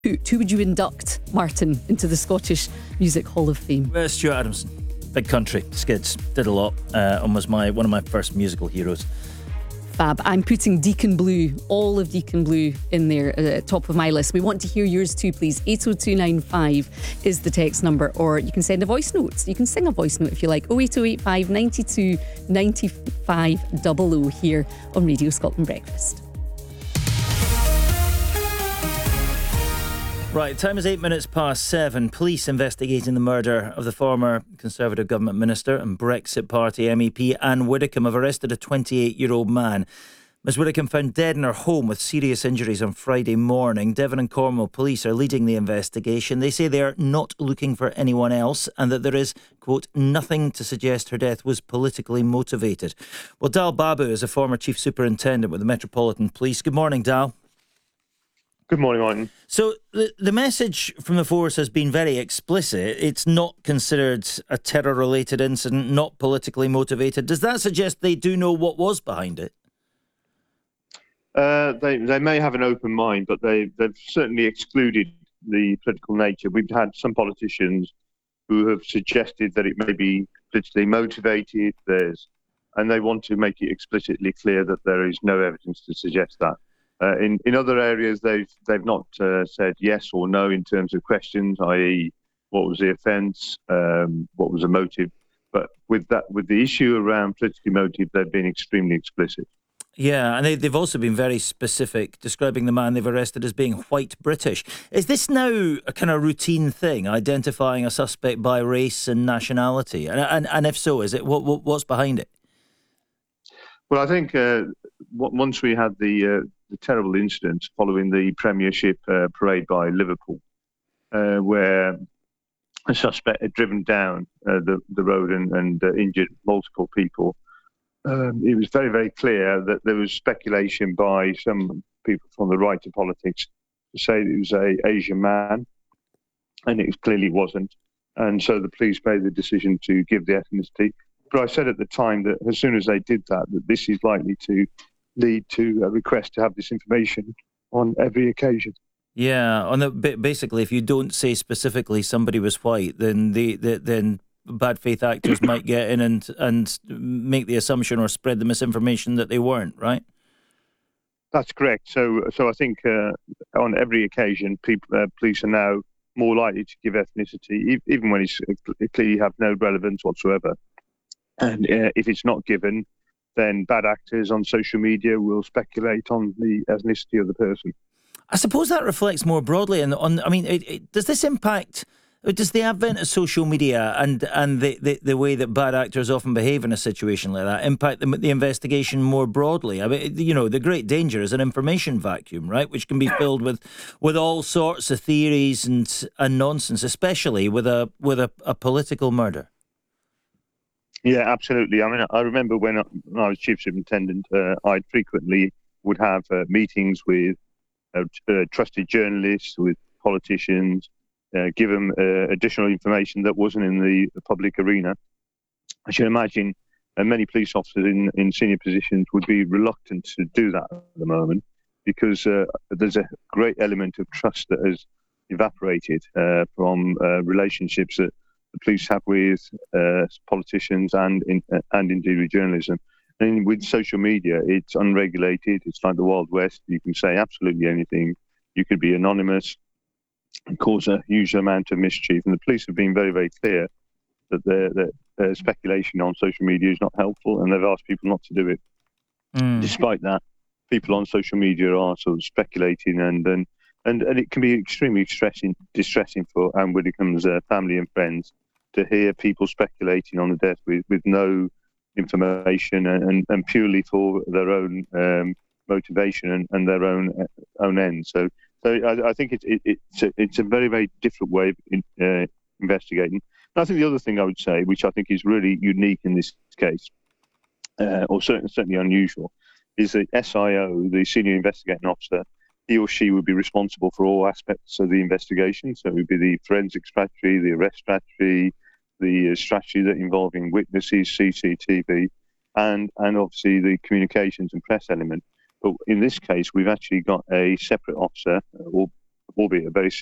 Who would you induct, Martin, into the Scottish Music Hall of Fame? Stuart Adamson. Big Country, Skids, did a lot, and was one of my first musical heroes. Fab. I'm putting Deacon Blue, all of Deacon Blue in there, top of my list. We want to hear yours too, please. 80295 is the text number, or you can send a voice note. You can sing a voice note if you like. 08085 92 95 00 here on Radio Scotland Breakfast. Right, time is 7:08. Police investigating the murder of the former Conservative Government Minister and Brexit Party MEP Anne Widdecombe have arrested a 28-year-old man. Ms Widdecombe found dead in her home with serious injuries on Friday morning. Devon and Cornwall police are leading the investigation. They say they are not looking for anyone else and that there is, quote, nothing to suggest her death was politically motivated. Well, Dal Babu is a former Chief Superintendent with the Metropolitan Police. Good morning, Dal. Good morning, Martin. So the message from the force has been very explicit. It's not considered a terror-related incident, not politically motivated. Does that suggest they do know what was behind it? They may have an open mind, but they've certainly excluded the political nature. We've had some politicians who have suggested that it may be politically motivated, and they want to make it explicitly clear that there is no evidence to suggest that. In other areas, they've not said yes or no in terms of questions, i.e., what was the offence, what was the motive. But with the issue around political motive, they've been extremely explicit. Yeah, and they've also been very specific, describing the man they've arrested as being white British. Is this now a kind of routine thing, identifying a suspect by race and nationality? And if so, is it what's behind it? Well, I think once we had the terrible incident following the Premiership parade by Liverpool, where a suspect had driven down the road and injured multiple people, it was very, very clear that there was speculation by some people from the right of politics to say that it was an Asian man, and it clearly wasn't. And so the police made the decision to give the ethnicity. But I said at the time that as soon as they did that this is likely to lead to a request to have this information on every occasion. Yeah, basically, if you don't say specifically somebody was white, then then bad faith actors might get in and make the assumption or spread the misinformation that they weren't, right? That's correct. So I think on every occasion, police are now more likely to give ethnicity, even when it clearly have no relevance whatsoever. And if it's not given, then bad actors on social media will speculate on the ethnicity of the person. I suppose that reflects more broadly does this impact? Does the advent of social media and the way that bad actors often behave in a situation like that impact the investigation more broadly? I mean, the great danger is an information vacuum, right, which can be filled with all sorts of theories and nonsense, especially with a political murder. Yeah, absolutely. I mean, I remember when I was Chief Superintendent, I frequently would have meetings with trusted journalists, with politicians, give them additional information that wasn't in the public arena. I should imagine many police officers in senior positions would be reluctant to do that at the moment because there's a great element of trust that has evaporated from relationships that the police have with politicians and indeed with journalism. And with social media, it's unregulated. It's like the Wild West. You can say absolutely anything. You could be anonymous and cause a huge amount of mischief. And the police have been very, very clear that their speculation on social media is not helpful, and they've asked people not to do it. Despite that, people on social media are sort of speculating, and it can be extremely distressing for Anne Widdecombe's family and friends to hear people speculating on the death with no information and purely for their own motivation and their own ends. So I think it's a very, very different way of investigating. And I think the other thing I would say, which I think is really unique in this case, or certainly unusual, is that SIO, the senior investigating officer, he or she would be responsible for all aspects of the investigation. So it would be the forensic strategy, the arrest strategy, the strategy that involving witnesses, CCTV, and obviously the communications and press element. But in this case, we've actually got a separate officer, or albeit a very